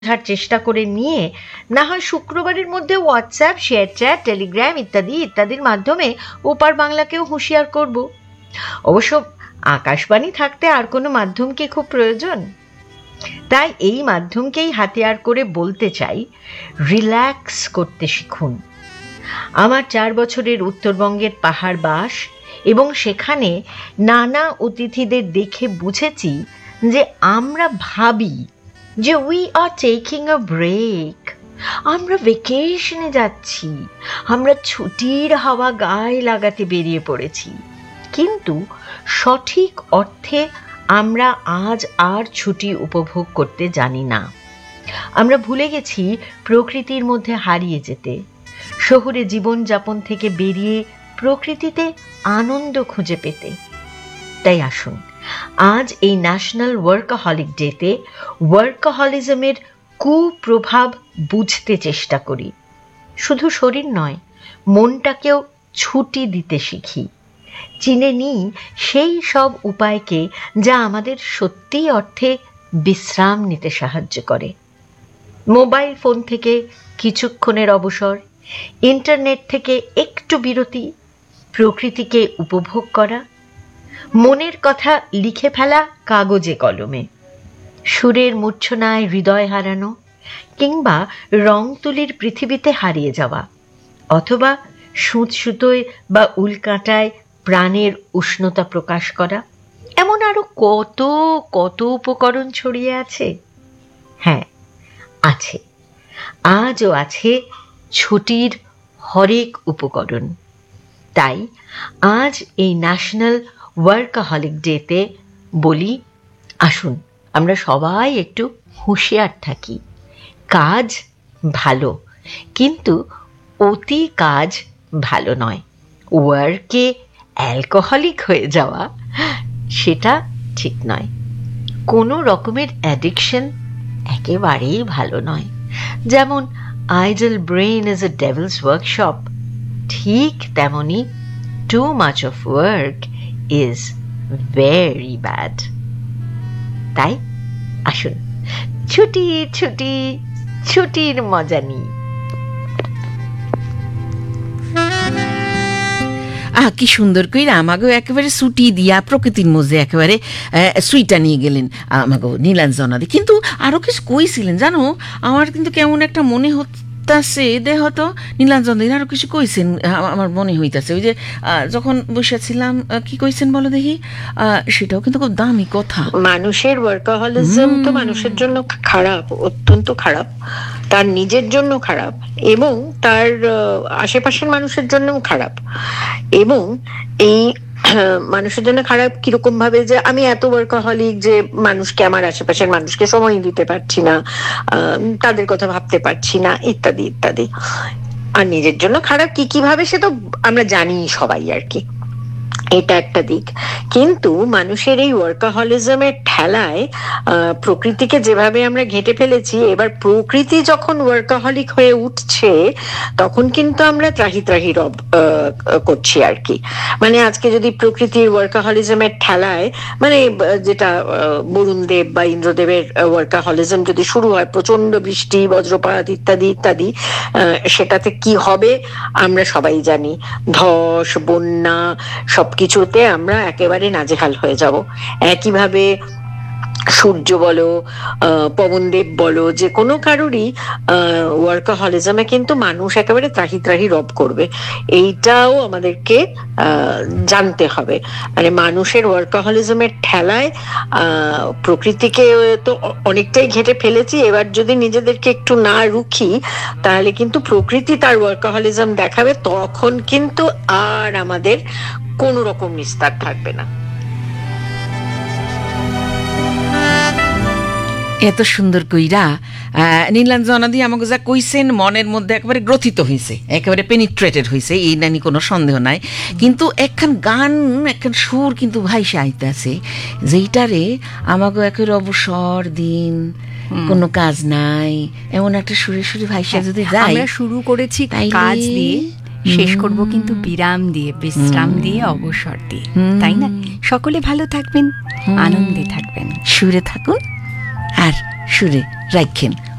বোঝার চেষ্টা করে নিয়ে না হয় শুক্রবারের মধ্যে হোয়াটসঅ্যাপ, শেয়ার চ্যাট, টেলিগ্রাম ইত্যাদি ইত্যাদির মাধ্যমে ওপার বাংলাকেও হুঁশিয়ার করব। অবশ্য আকাশবাণী থাকতে আর কোনো মাধ্যম কি খুব প্রয়োজন? তাই এই মাধ্যমকেই হাতিয়ার করে বলতে চাই, রিল্যাক্স করতে শিখুন। আমার 4 বছরের উত্তরবঙ্গের পাহাড় বাস এবং সেখানে নানা অতিথিদের দেখে বুঝেছি যে আমরা ভাবি যে we are taking a break, আমরা ভেকেশনে যাচ্ছি, আমরা ছুটির হাওয়া গায়ে লাগাতে বেরিয়ে পড়েছি। কিন্তু সঠিক অর্থে আমরা আজ আর ছুটি উপভোগ করতে জানি না। আমরা ভুলে গেছি প্রকৃতির মধ্যে হারিয়ে যেতে, শহুরে জীবনযাপন থেকে বেরিয়ে প্রকৃতিতে আনন্দ খুঁজে পেতে। তাই আসুন আজ এই ন্যাশনাল ওয়ার্কাহলিক ডেতে ওয়ার্কাহলিজমের কুপ্রভাব বুঝতে চেষ্টা করি। শুধু শরীর নয়, মনটাকেও ছুটি দিতে শিখি। চিনে নিই সেই সব উপায়কে যা আমাদের সত্যি অর্থে বিশ্রাম নিতে সাহায্য করে। মোবাইল ফোন থেকে কিছুক্ষণের অবসর, ইন্টারনেট থেকে একটু বিরতি, প্রকৃতিকে উপভোগ করা, মনের কথা লিখে ফেলা কাগজে কলমে, সুরের মূর্ছনায় হৃদয় হারানো, কিংবা রং তুলির পৃথিবীতে হারিয়ে যাওয়া, অথবা সুঁচ সুতোয় বা উল্কাঁটায় প্রাণের উষ্ণতা প্রকাশ করা, এমন আরো কত কত উপকরণ ছড়িয়ে আছে। হ্যাঁ, আছে, আজও আছে ছুটির হরেক উপকরণ। তাই আজ এই ন্যাশনাল ওয়ার্কাহলিক ডেতে বলি, আসুন আমরা সবাই একটু হুঁশিয়ার থাকি। কাজ ভালো, কিন্তু অতি কাজ ভালো নয়। ওয়ার্কে অ্যালকোহলিক হয়ে যাওয়া, সেটা ঠিক নয়। কোনো রকমের অ্যাডিকশন একেবারেই ভালো নয়। যেমন idol brain is a Devil's workshop, ঠিক তেমনি too much of work is very bad. তাই আসুন ছুটি ছুটি ছুটির মজা নিই। কি সুন্দর কইরা আমাগো একেবারে ছুটি দিয়া প্রকৃতির মধ্যে একেবারে সুইটা নিয়ে গেলেন আমাগো নীলাঞ্জনাদি। কিন্তু আরো কিছু কইছিলেন জানো, আমার কিন্তু কেমন একটা মনে হতাছে, দেহ তো নীলাঞ্জনাদি আরো কিছু কইছেন আমার মনে হইতাছে। ওই যে যখন বসেছিলাম, কি কইছেন বলো দেখি, সেটাও কিন্তু খুব দামি কথা। মানুষের ওয়ার্কাহলিজম তো মানুষের জন্য খারাপ, অত্যন্ত খারাপ, তার নিজের জন্য খারাপ এবং তার আশেপাশের মানুষের জন্যও খারাপ। এবং এই মানুষের জন্য খারাপ কিরকম ভাবে, যে আমি এত ওয়ার্কাহলিক যে মানুষকে, আমার আশেপাশের মানুষকে সময় দিতে পারছি না, তাদের কথা ভাবতে পারছি না, ইত্যাদি ইত্যাদি। আর নিজের জন্য খারাপ কি কিভাবে সে তো আমরা জানি সবাই আর কি, এটা একটা দিক। কিন্তু মানুষের এই ওয়ার্কাহলিজমের ঠেলায় প্রকৃতিকে যেভাবে আমরা ঘেঁটে ফেলেছি, এবার প্রকৃতি যখন ওয়ার্কাহলিক হয়ে উঠছে তখন কিন্তু আমরা ত্রাহি ত্রাহি রব করছি আর কি। মানে আজকে যদি প্রকৃতির ওয়ার্কাহলিজমের ঠেলায়, মানে যেটা বরুণ দেব বা ইন্দ্রদেবের ওয়ার্কাহলিজম যদি শুরু হয়, প্রচন্ড বৃষ্টি, বজ্রপাত ইত্যাদি ইত্যাদি, সেটাতে কি হবে আমরা সবাই জানি। ধস, বন্যা, সবকিছুতে আমরা একেবারে নাজেহাল হয়ে যাব। একইভাবে সূর্য বলো, পবনদেব বলো, যে কোনো কারোরই ওয়ার্কাহলিজমে কিন্তু মানুষ একেবারে ত্রাহি ত্রাহি রব করবে। এইটাও আমাদেরকে জানতে হবে। মানে মানুষের ওয়ার্কাহলিজমের ঠেলায় প্রকৃতিকে তো অনেকটাই ঘেঁটে ফেলেছি, এবার যদি নিজেদেরকে একটু না রুখি তাহলে কিন্তু প্রকৃতি তার ওয়ার্কাহলিজম দেখাবে, তখন কিন্তু আর আমাদের কোনো রকম নিস্তার থাকবে না। এত সুন্দর কইরা নীলাঞ্জনাদি আমাকে যা কইছেন মনের মধ্যে একেবারে গ্রথিত হয়েছে, একেবারে পেনিট্রেটেড হয়েছে, এই নানি কোনো সন্দেহ নাই। কিন্তু একখান গান, একখান সুর কিন্তু ভাইসে আইতাছে, যেইটারে আমাকে একেবারে অবসর দিন, কোনো কাজ নাই, এমন একটা সুরে সুরে ভাইসা যদি যাই। আমরা শুরু করেছি কাজ দিয়ে, শেষ করব কিন্তু বিরাম দিয়ে, বিশ্রাম দিয়ে, অবসর দিয়ে, তাই না? সকলে ভালো থাকবেন, আনন্দে থাকবেন, সুরে থাকুন আর সুরে রাখেন।